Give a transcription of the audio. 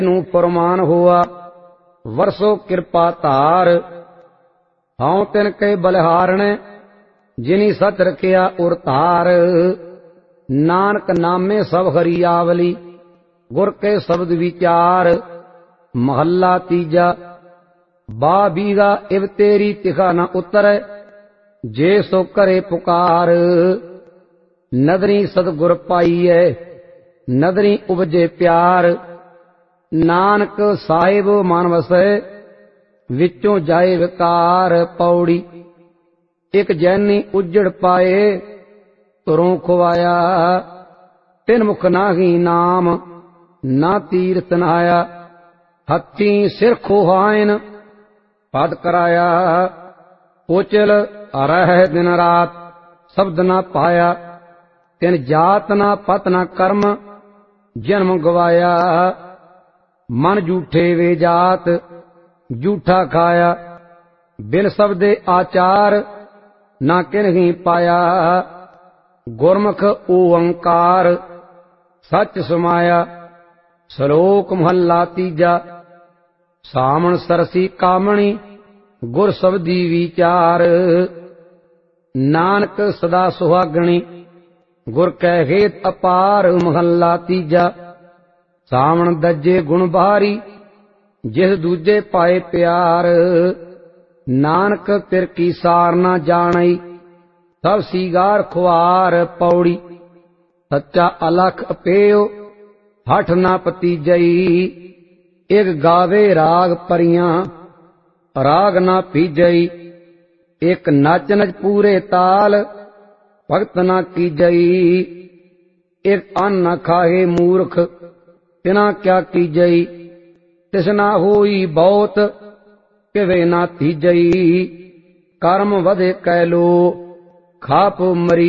ਨੂੰ ਫਰਮਾਨ ਹੋਆ ਵਰਸੋ ਕਿਰਪਾ ਧਾਰ। ਹਉ ਤਿਨ ਕੇ ਬਲਿਹਾਰਣ ਜਿਨੀ ਸਚ ਰਖਿਆ ਉਰ ਧਾਰ। ਨਾਨਕ ਨਾਮੇ ਸਭ ਹਰੀ ਆਵਲੀ ਗੁਰ ਕੇ ਸ਼ਬਦ ਵਿਚਾਰ। ਮਹੱਲਾ ਤੀਜਾ। ਬਾ ਬੀਗਾ ਇਵ ਤੇਰੀ ਤਿਖਾ ਨ ਉਤਰੈ ਜੇ ਸੋ ਕਰੇ ਪੁਕਾਰ। ਨਦਰੀ ਸਤਿਗੁਰ ਪਾਈਐ ਨਦਰੀ ਉਪਜੇ ਪਿਆਰ। ਨਾਨਕ ਸਾਹਿਬ ਮਨ ਵਸੈ ਵਿੱਚੋਂ ਜਾਏ ਵਿਕਾਰ। ਪੌੜੀ। ਇਕ ਜੈਨੀ ਉਜੜ ਪਾਏ ਤੁਰੋਂ ਖਵਾਇਆ। ਤਿਨ ਮੁਖ ਨਾਹੀ ਨਾਮ ਨਾ ਤੀਰਥ ਨਹਾਇਆ। ਹੱਥੀ ਸਿਰ ਖੋਹਾਇਨ ਪਦ ਕਰਾਇਆ। ਉਚਲ ਰਹਿ ਦਿਨ ਰਾਤ ਸ਼ਬਦ ਨਾ ਪਾਇਆ। ਤਿਨ ਜਾਤ ਨਾ ਪਤ ਨਾ ਕਰਮ ਜਨਮ ਗਵਾਇਆ। ਮਨ ਝੂਠੇ ਵੇ ਜਾਤ ਝੂਠਾ ਖਾਇਆ। ਬਿਨ ਸਬਦੇ ਆਚਾਰ ਨਾ ਕਿਨਹੀ ਪਾਇਆ। ਗੁਰਮੁਖ ਓੰਕਾਰ ਸੱਚ ਸਮਾਇਆ। ਸ਼ਲੋਕ ਮਹੱਲਾ ਤੀਜਾ। ਸਾਮਣ ਸਰਸੀ ਕਾਮਣੀ ਗੁਰ ਸ਼ਬਦੀ ਵਿਚਾਰ। ਨਾਨਕ ਸਦਾ ਸੁਹਾਗਣੀ ਗੁਰ ਕੈ ਹੇਤ ਅਪਾਰ। ਮਹੱਲਾ ਤੀਜਾ। ਸਾਵਣ ਦੱਜੇ ਗੁਣ ਬਾਰੀ ਜਿਸ ਦੂਜੇ ਪਾਏ ਪਿਆਰ। ਨਾਨਕ ਤਿਰ ਕੀ ਸਾਰ ਨਾ ਜਾਣਈ ਸਭ ਸੀਗਾਰ ਖੁਆਰ। ਪੌੜੀ। ਸੱਚਾ ਅਲਖ ਅਪੇਓ ਹਠ ਨਾ ਪਤੀਜਈ। ਇਕ ਗਾਵੇ ਰਾਗ ਪਰੀਆਂ ਰਾਗ ਨਾ ਪੀਜਈ। ਇਕ ਨਚ ਨਚ ਪੂਰੇ ਤਾਲ ਭਗਤ ਨਾ ਕੀਜਈ। ਇਕ ਅੰਨ ਨ ਖਾਹੇ ਮੂਰਖ ਤਿਨਾ ਕਿਆ ਕੀਜਈ। ਤਿਸਨਾ ਹੋਈ ਬਹੁਤ ਕਿਵੇ ਨਾ ਤੀਜਈ। ਕਰਮ ਵਧੇ ਕੈ ਲੋ ਖਾਪ ਮਰੀ